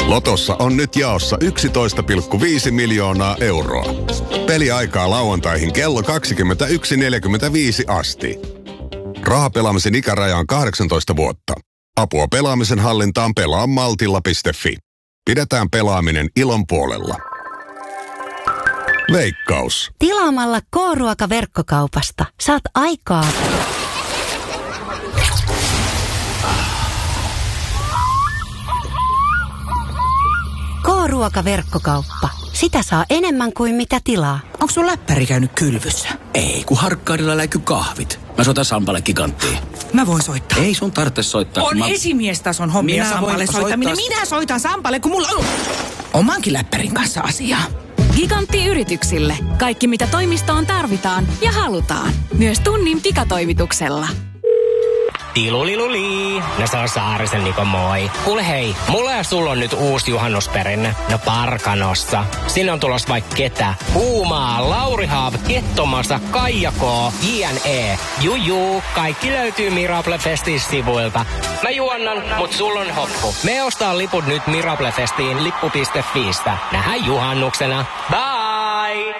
Lotossa on nyt jaossa 11,5 miljoonaa euroa. Peliaikaa lauantaihin kello 21.45 asti. Rahapelaamisen ikäraja on 18 vuotta. Apua pelaamisen hallintaan pelaamaltilla.fi. Pidetään pelaaminen ilon puolella. Veikkaus. Tilaamalla K-ruoka-verkkokaupasta saat aikaa. K-ruoka-verkkokauppa. Sitä saa enemmän kuin mitä tilaa. Onko sun läppäri käynyt kylvyssä? Ei, kun Harkkaudella läikky kahvit. Mä soitan Sampalle Giganttiin. Mä voin soittaa. Ei sun tarvitse soittaa. On esimiestason hommia Sampalle soittaminen. Minä soitan Sampalle, kun mulla on omankin läppärin kanssa asiaa. Gigantti yrityksille. Kaikki mitä toimistoon tarvitaan ja halutaan. Myös tunnin pikatoimituksella. Tiluliluli. No se on Saarisen Niko, moi. Kuule hei, mulla ja sulla on nyt uusi juhannusperinne. No Parkanossa. Sinne on tulossa vaikka ketä. Uumaa, Lauri Haav, Kettomasa, Kaija K, JNE. Juju, kaikki löytyy Miraple Festin sivuilta. Mä juonnan, mut sulla on hoppu. Me ostaa liput nyt Miraple Festiin lippu.fiistä. Nähdään juhannuksena. Bye!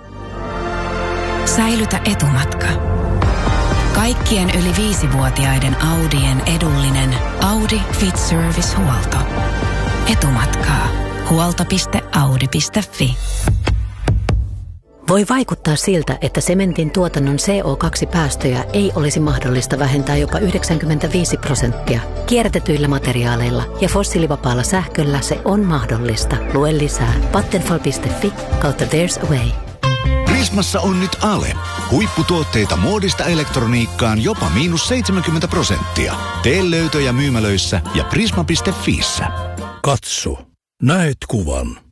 Säilytä etumatka. Kaikkien yli 5-vuotiaiden Audien edullinen Audi Fit Service-huolto. Etumatkaa. Huolto.audi.fi. Voi vaikuttaa siltä, että sementin tuotannon CO2-päästöjä ei olisi mahdollista vähentää jopa 95%. Kierrätetyillä materiaaleilla ja fossiilivapaalla sähköllä se on mahdollista. Lue lisää vattenfall.fi/there's a way. Prismassa on nyt ale. Huipputuotteita muodista elektroniikkaan jopa -70%. Tee löytöjä myymälöissä ja prisma.fiissä. Katso, näet kuvan.